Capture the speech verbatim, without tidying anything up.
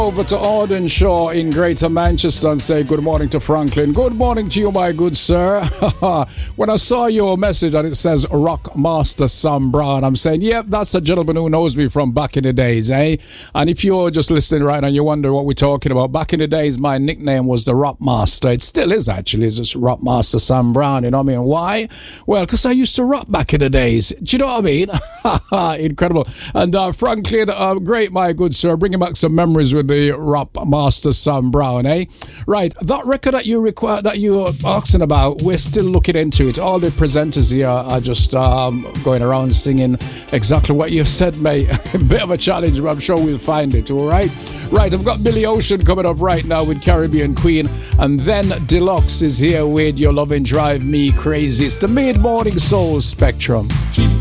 Over to Audenshaw in Greater Manchester and say good morning to Franklin. Good morning to you, my good sir. When I saw your message and it says Rock Master Sam Brown, I'm saying, yep, that's a gentleman who knows me from back in the days, eh? And if you're just listening right now and you wonder what we're talking about, back in the days, my nickname was the Rock Master. It still is, actually. It's just Rock Master Sam Brown, you know what I mean? Why? Well, because I used to rock back in the days. Do you know what I mean? Incredible. And uh, Franklin, uh, great, my good sir, bringing back some memories with the Rock Master Sam Brown, eh? Right, that record that you require, that you're asking about, we're still looking into it. All the presenters here are just um, going around singing exactly what you've said, mate. A bit of a challenge, but I'm sure we'll find it, all right? Right, I've got Billy Ocean coming up right now with Caribbean Queen, and then Deluxe is here with Your Lovin' Drive Me Crazy. It's the Mid-Morning Soul Spectrum.